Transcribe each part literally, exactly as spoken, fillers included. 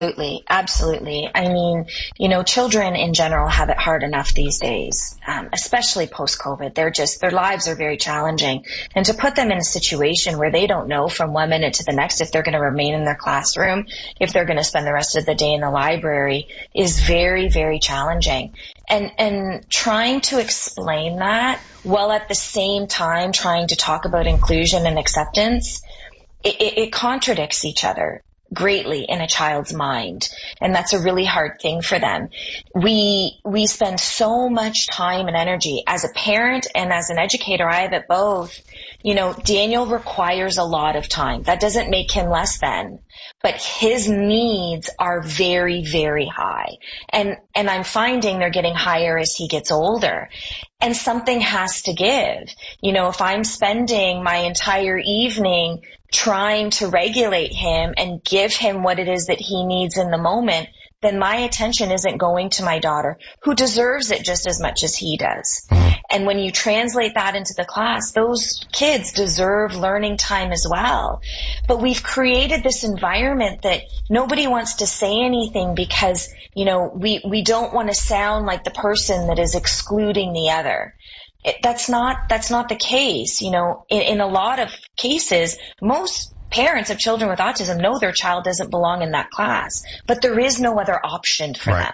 Absolutely, absolutely. I mean, you know, children in general have it hard enough these days, um, especially post-COVID. They're just, their lives are very challenging. And to put them in a situation where they don't know from one minute to the next if they're going to remain in their classroom, if they're going to spend the rest of the day in the library, is very, very challenging. And, and trying to explain that while at the same time trying to talk about inclusion and acceptance, it, it, it contradicts each other greatly in a child's mind. And that's a really hard thing for them. We, we spend so much time and energy as a parent and as an educator. I have it both. You know, Daniel requires a lot of time. That doesn't make him less than, but his needs are very, very high. And, and I'm finding they're getting higher as he gets older. And something has to give. You know, if I'm spending my entire evening trying to regulate him and give him what it is that he needs in the moment, then my attention isn't going to my daughter, who deserves it just as much as he does. And when you translate that into the class, those kids deserve learning time as well. But we've created this environment that nobody wants to say anything because, you know, we, we don't want to sound like the person that is excluding the other. It, that's not, that's not the case. You know, in, in a lot of cases, most parents of children with autism know their child doesn't belong in that class, but there is no other option for right. them.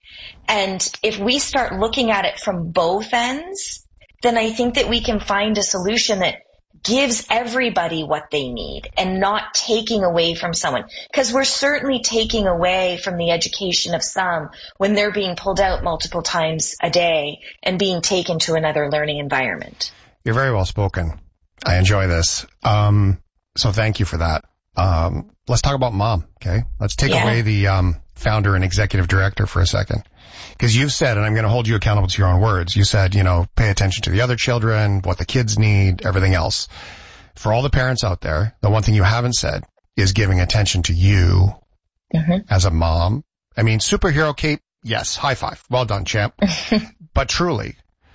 And if we start looking at it from both ends, then I think that we can find a solution that gives everybody what they need and not taking away from someone. Because we're certainly taking away from the education of some when they're being pulled out multiple times a day and being taken to another learning environment. You're very well spoken. I enjoy this. Um, so thank you for that. Um, let's talk about mom, okay? Let's take Yeah. away the um, founder and executive director for a second. Because you've said, and I'm going to hold you accountable to your own words, you said, you know, pay attention to the other children, what the kids need, everything else. For all the parents out there, the one thing you haven't said is giving attention to you Mm-hmm. as a mom. I mean, superhero cape, yes, high five. Well done, champ. But truly,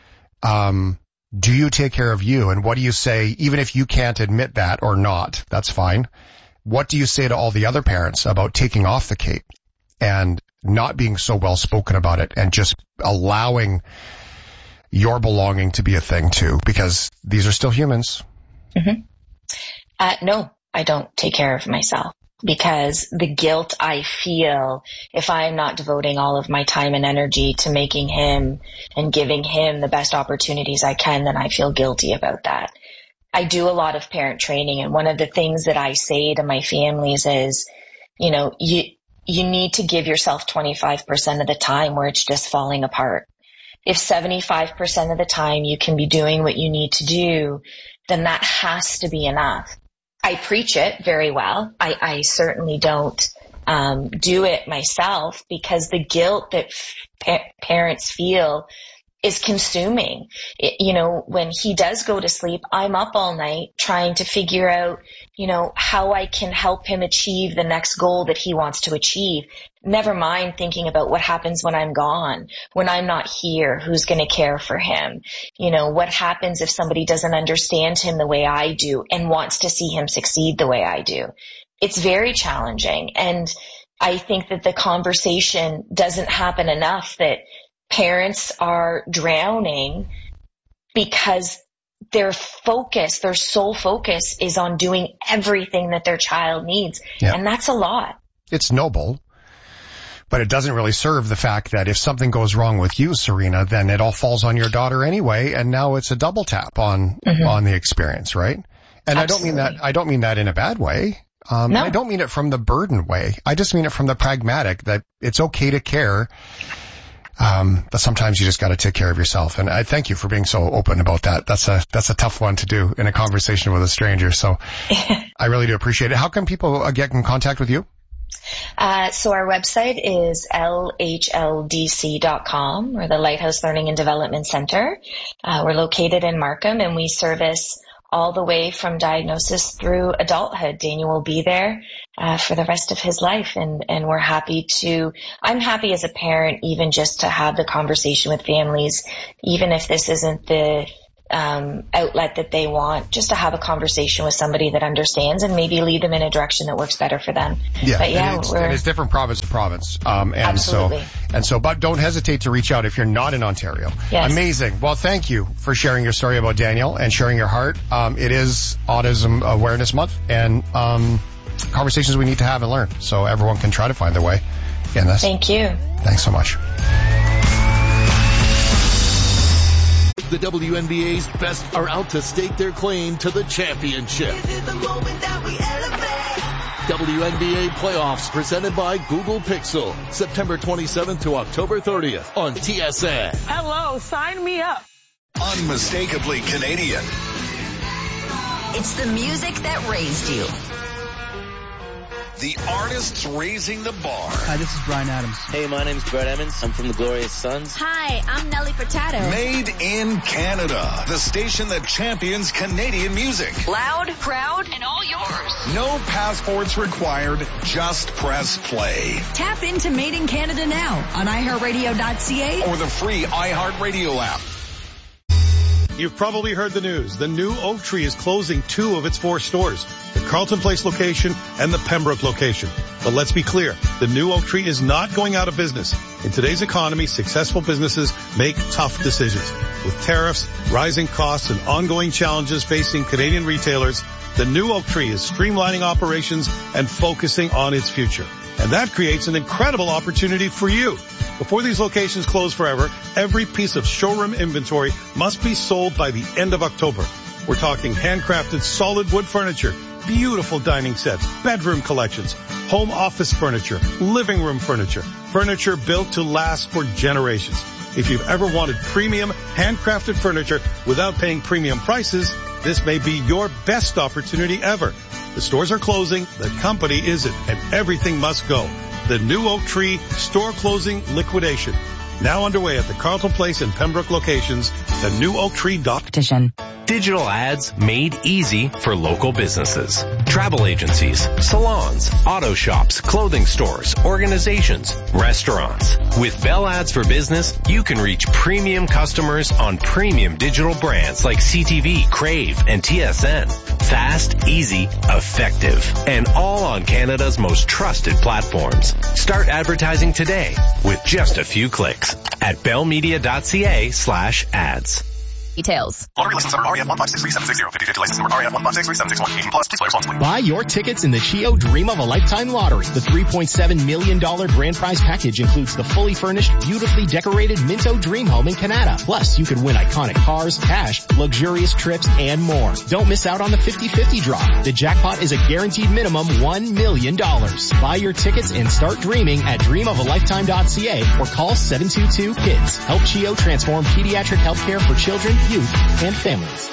um, do you take care of you? And what do you say, even if you can't admit that or not, that's fine. What do you say to all the other parents about taking off the cape and not being so well spoken about it and just allowing your belonging to be a thing too? Because these are still humans. Mm-hmm. Uh, no, I don't take care of myself because the guilt I feel if I'm not devoting all of my time and energy to making him and giving him the best opportunities I can, then I feel guilty about that. I do a lot of parent training, and one of the things that I say to my families is, you know, you, you need to give yourself twenty-five percent of the time where it's just falling apart. If seventy-five percent of the time you can be doing what you need to do, then that has to be enough. I preach it very well. I, I certainly don't um, do it myself because the guilt that pa- parents feel is consuming. It, you know, when he does go to sleep, I'm up all night trying to figure out, you know, how I can help him achieve the next goal that he wants to achieve. Never mind thinking about what happens when I'm gone, when I'm not here, who's going to care for him? You know, what happens if somebody doesn't understand him the way I do and wants to see him succeed the way I do? It's very challenging. And I think that the conversation doesn't happen enough that parents are drowning because their focus, their sole focus is on doing everything that their child needs. Yeah. And that's a lot. It's noble, but it doesn't really serve the fact that if something goes wrong with you, Serena, then it all falls on your daughter anyway. And now it's a double tap on, mm-hmm. on the experience, right? And Absolutely. I don't mean that, I don't mean that in a bad way. Um, no. I don't mean it from the burden way. I just mean it from the pragmatic that it's okay to care. Um, but sometimes you just got to take care of yourself. And I thank you for being so open about that. That's a, that's a tough one to do in a conversation with a stranger. So I really do appreciate it. How can people get in contact with you? Uh, so our website is L H L D C dot com. We're the Lighthouse Learning and Development Center. Uh, we're located in Markham and we service all the way from diagnosis through adulthood. Daniel will be there uh, for the rest of his life, and, and we're happy to, I'm happy as a parent even just to have the conversation with families, even if this isn't the um, outlet that they want, just to have a conversation with somebody that understands and maybe lead them in a direction that works better for them. Yeah, but yeah, and it's, we're, and it's different province to province. Um, and absolutely. so, and so, but don't hesitate to reach out if you're not in Ontario. Yes. Amazing. Well, thank you for sharing your story about Daniel and sharing your heart. Um, it is Autism Awareness Month, and um, conversations we need to have and learn, so everyone can try to find their way in this. Thank you. Thanks so much. The W N B A's best are out to stake their claim to the championship. This is the moment that we elevate. W N B A playoffs presented by Google Pixel. September twenty-seventh to October thirtieth on T S N. Hello, sign me up. Unmistakably Canadian. It's the music that raised you. The artists raising the bar. Hi, this is Bryan Adams. Hey, my name's Brett Emmons. I'm from the Glorious Sons. Hi, I'm Nelly Furtado. Made in Canada. The station that champions Canadian music. Loud, proud, and all yours. No passports required. Just press play. Tap into Made in Canada now on i heart radio dot c a Or the free iHeartRadio app. You've probably heard the news. The new Oak Tree is closing two of its four stores, the Carleton Place location and the Pembroke location. But let's be clear, the new Oak Tree is not going out of business. In today's economy, successful businesses make tough decisions. With tariffs, rising costs, and ongoing challenges facing Canadian retailers, the new Oak Tree is streamlining operations and focusing on its future. And that creates an incredible opportunity for you. Before these locations close forever, every piece of showroom inventory must be sold by the end of October. We're talking handcrafted solid wood furniture, beautiful dining sets, bedroom collections, home office furniture, living room furniture, furniture built to last for generations. If you've ever wanted premium handcrafted furniture without paying premium prices, this may be your best opportunity ever. The stores are closing, the company isn't, and everything must go. The new Oak Tree store closing liquidation. Now underway at the Carleton Place and Pembroke locations, the new oak tree dot com. Digital ads made easy for local businesses. Travel agencies, salons, auto shops, clothing stores, organizations, restaurants. With Bell Ads for Business, you can reach premium customers on premium digital brands like C T V, Crave, and T S N. Fast, easy, effective, and all on Canada's most trusted platforms. Start advertising today with just a few clicks at bellmedia.ca slash ads. Details. Lottery license number R E M one five six three seven six zero. fifty fifty license number R E M one five six three seven six one. eighteen plus. Please play responsibly. Buy your tickets in the C H I O Dream of a Lifetime Lottery. The three point seven million dollars grand prize package includes the fully furnished, beautifully decorated Minto Dream Home in Canada. Plus, you could win iconic cars, cash, luxurious trips, and more. Don't miss out on the fifty fifty draw. The jackpot is a guaranteed minimum one million dollars. Buy your tickets and start dreaming at dream of a lifetime dot c a or call seven two two KIDS. Help C H I O transform pediatric healthcare for children, youth, and families.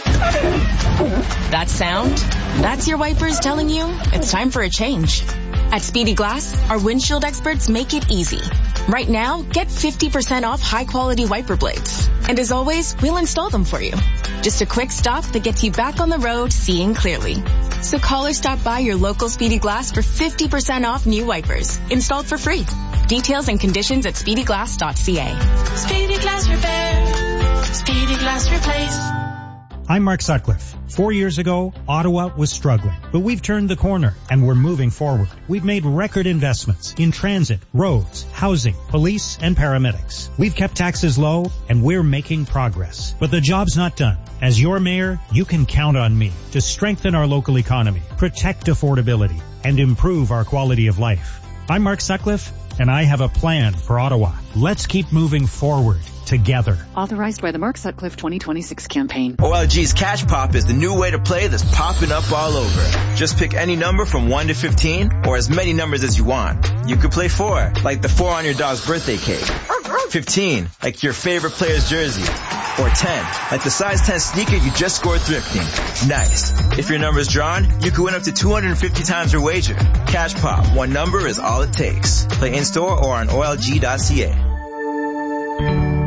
That sound? That's your wipers telling you it's time for a change. At Speedy Glass, our windshield experts make it easy. Right now, get fifty percent off high-quality wiper blades. And as always, we'll install them for you. Just a quick stop that gets you back on the road seeing clearly. So call or stop by your local Speedy Glass for fifty percent off new wipers, installed for free. Details and conditions at speedy glass dot c a. Speedy Glass Repair. Speedy Glass Replace. I'm Mark Sutcliffe. Four years ago, Ottawa was struggling, but we've turned the corner and we're moving forward. We've made record investments in transit, roads, housing, police, and paramedics. We've kept taxes low and we're making progress. But the job's not done. As your mayor, you can count on me to strengthen our local economy, protect affordability, and improve our quality of life. I'm Mark Sutcliffe, and I have a plan for Ottawa. Let's keep moving forward together. Authorized by the Mark Sutcliffe twenty twenty-six campaign. O L G's Cash Pop is the new way to play that's popping up all over. Just pick any number from one to fifteen or as many numbers as you want. You could play four, like the four on your dog's birthday cake. fifteen, like your favorite player's jersey. Or ten, like the size ten sneaker you just scored thrifting. Nice. If your number's drawn, you could win up to two hundred fifty times your wager. Cash Pop, one number is all it takes. Play in-store or on O L G dot c a.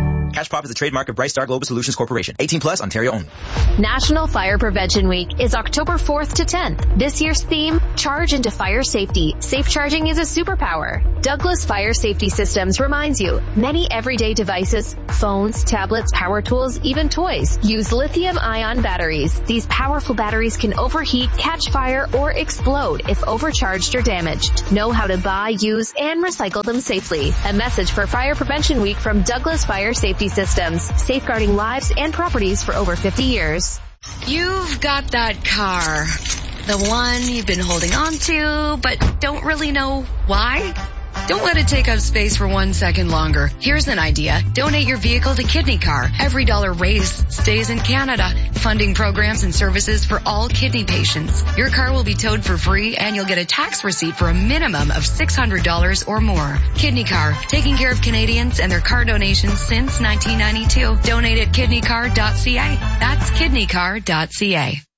Catch Pop is a trademark of Bright Star Global Solutions Corporation. eighteen plus, Ontario only. National Fire Prevention Week is October fourth to tenth. This year's theme, Charge into Fire Safety. Safe charging is a superpower. Douglas Fire Safety Systems reminds you, many everyday devices, phones, tablets, power tools, even toys, use lithium-ion batteries. These powerful batteries can overheat, catch fire, or explode if overcharged or damaged. Know how to buy, use, and recycle them safely. A message for Fire Prevention Week from Douglas Fire Safety Systems, safeguarding lives and properties for over fifty years. You've got that car. The one you've been holding on to, but don't really know why? Don't let it take up space for one second longer. Here's an idea. Donate your vehicle to Kidney Car. Every dollar raised stays in Canada, funding programs and services for all kidney patients. Your car will be towed for free and you'll get a tax receipt for a minimum of six hundred dollars or more. Kidney Car, taking care of Canadians and their car donations since nineteen ninety-two. Donate at kidney car dot c a. That's kidney car dot c a.